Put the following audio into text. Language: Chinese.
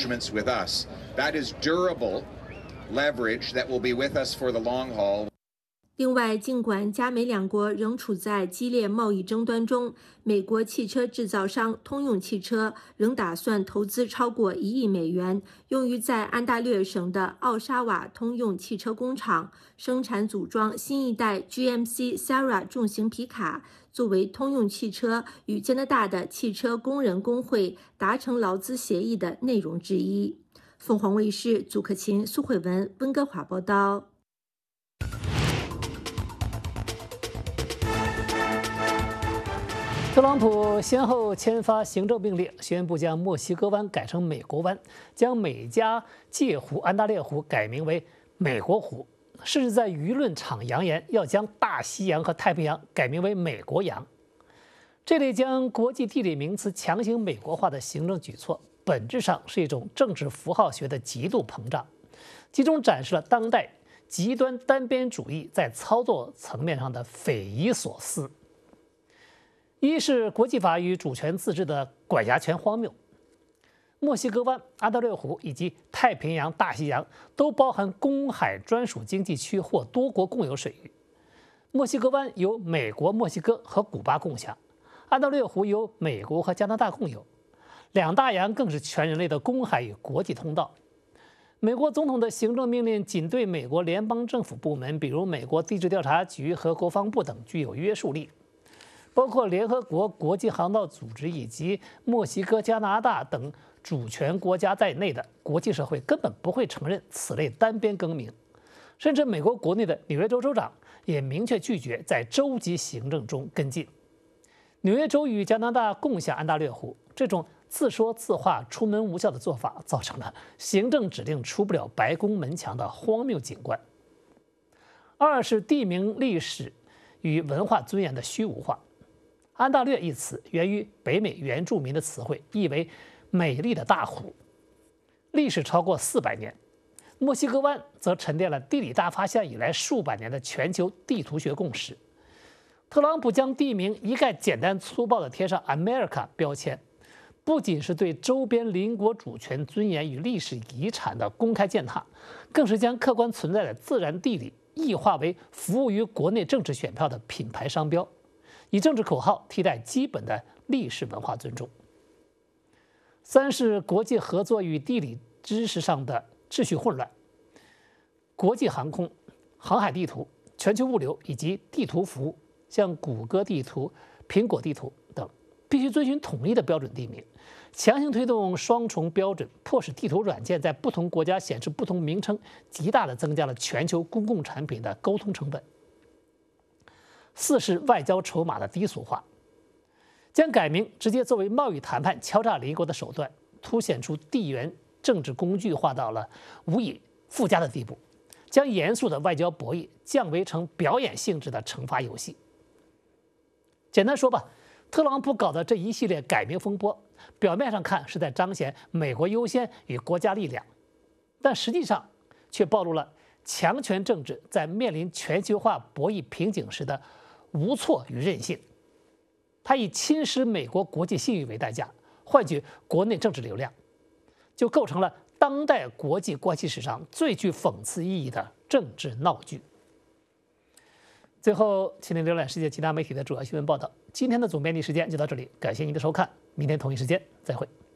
arrangements with us. That is durable leverage that will be with us for the long haul. 另外，尽管加美两国仍处在激烈贸易争端中，美国汽车制造商通用汽车仍打算投资超过1亿美元，用于在安大略省的奥沙瓦通用汽车工厂生产组装新一代 GMC Sierra 重型皮卡，作为通用汽车与加拿大的汽车工人工会达成劳资协议的内容之一。凤凰卫视祖克勤、苏慧文温哥华报道。 特朗普先后签发行政命令，宣布将墨西哥湾改成美国湾，将美加界湖安大略湖改名为美国湖，甚至在舆论场扬言要将大西洋和太平洋改名为美国洋。这类将国际地理名词强行美国化的行政举措，本质上是一种政治符号学的极度膨胀，集中展示了当代极端单边主义在操作层面上的匪夷所思。一是国际法与主权自治的管辖权荒谬。墨西哥湾、安大略湖以及太平洋、大西洋都包含公海专属经济区或多国共有水域。墨西哥湾由美国、墨西哥和古巴共享，安大略湖由美国和加拿大共有。两大洋更是全人类的公海与国际通道。美国总统的行政命令仅对美国联邦政府部门，比如美国地质调查局和国防部等具有约束力。包括联合国国际航道组织以及墨西哥、加拿大等主权国家在内的国际社会根本不会承认此类单边更名，甚至美国国内的纽约州州长也明确拒绝在州级行政中跟进。纽约州与加拿大共享安大略湖，这种自说自话、出门无效的做法，造成了行政指令出不了白宫门墙的荒谬景观。二是地名历史与文化尊严的虚无化。安大略一词源于北美原住民的词汇，意为美丽的大湖，历史超过400年。墨西哥湾则沉淀了地理大发现以来数百年的全球地图学共识。特朗普将地名一概简单粗暴地贴上 America 标签，不仅是对周边邻国主权尊严与历史遗产的公开践踏，更是将客观存在的自然地理异化为服务于国内政治选票的品牌商标，以政治口号替代基本的历史文化尊重。三是国际合作与地理知识上的秩序混乱。国际航空、航海地图、全球物流以及地图服务，像谷歌地图、苹果地图等，必须遵循统一的标准地名，强行推动双重标准，迫使地图软件在不同国家显示不同名称，极大地增加了全球公共产品的沟通成本。四是外交筹码的低俗化，将改名直接作为贸易谈判敲诈邻国的手段，凸显出地缘政治工具化到了无以复加的地步，将严肃的外交博弈降为成表演性质的惩罚游戏。简单说吧，特朗普搞的这一系列改名风波，表面上看是在彰显美国优先与国家力量，但实际上却暴露了强权政治在面临全球化博弈瓶颈时的无措与任性。他以侵蚀美国国际信誉为代价，换取国内政治流量，就构成了当代国际关系史上最具讽刺意义的政治闹剧。最后，请您浏览世界其他媒体的主要新闻报道。今天的总编辑时间就到这里，感谢您的收看，明天同一时间再会。